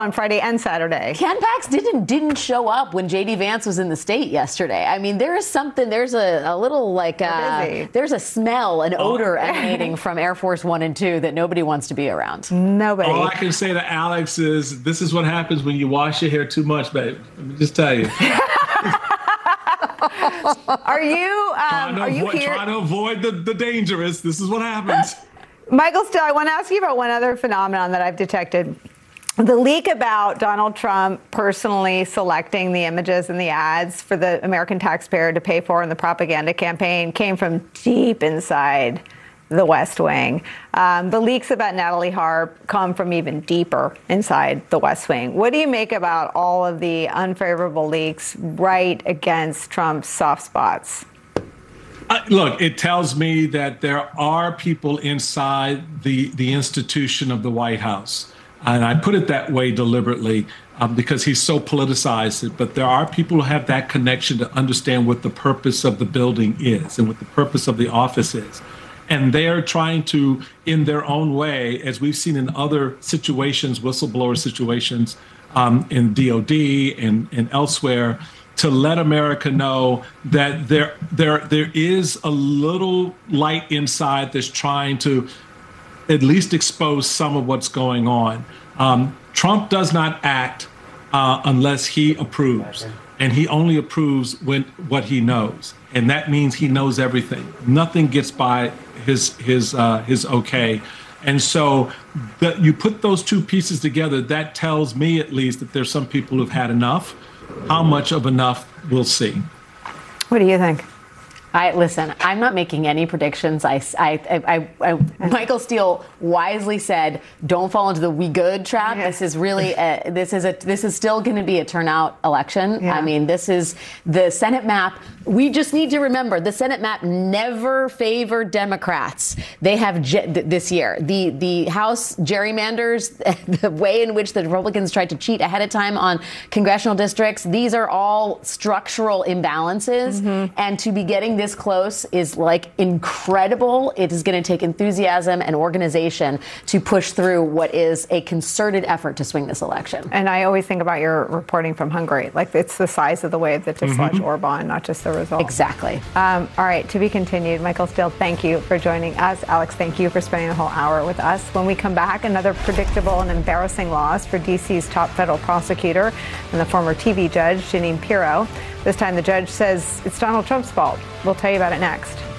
on Friday and Saturday. Ken Pax didn't show up when J.D. Vance was in the state yesterday. I mean, there is something, there's a little there's a smell, an odor emanating from Air Force One and Two that nobody wants to be around. Nobody. All I can say to Alex is, this is what happens when you wash your hair too much, babe. Let me just tell you. Are you here? Trying to avoid the dangerous. This is what happens. Michael Steele, I want to ask you about one other phenomenon that I've detected. The leak about Donald Trump personally selecting the images and the ads for the American taxpayer to pay for in the propaganda campaign came from deep inside the West Wing. The leaks about Natalie Harp come from even deeper inside the West Wing. What do you make about all of the unfavorable leaks right against Trump's soft spots? Look, it tells me that there are people inside the institution of the White House. And I put it that way deliberately because he's so politicized. But there are people who have that connection to understand what the purpose of the building is and what the purpose of the office is. And they're trying to, in their own way, as we've seen in other situations, whistleblower situations in DOD and elsewhere, to let America know that there is a little light inside that's trying to at least expose some of what's going on. Trump does not act unless he approves, and he only approves when what he knows, and that means he knows everything. Nothing gets by his okay. And so you put those two pieces together, that tells me at least that there's some people who've had enough. How much of enough, we'll see. What do you think? Listen, I'm not making any predictions. Michael Steele wisely said, "Don't fall into the we good trap." Yeah. This is really this is still going to be a turnout election. Yeah. I mean, this is the Senate map. We just need to remember the Senate map never favored Democrats. They have this year the House gerrymanders, the way in which the Republicans tried to cheat ahead of time on congressional districts. These are all structural imbalances, and to be getting this close is like incredible. It is going to take enthusiasm and organization to push through what is a concerted effort to swing this election. And I always think about your reporting from Hungary. Like, it's the size of the wave that dislodged Orban, not just the result. Exactly. All right, to be continued. Michael Steele, thank you for joining us. Alex, thank you for spending the whole hour with us. When we come back, another predictable and embarrassing loss for D.C.'s top federal prosecutor and the former TV judge, Jeanine Pirro. This time the judge says it's Donald Trump's fault. We'll tell you about it next.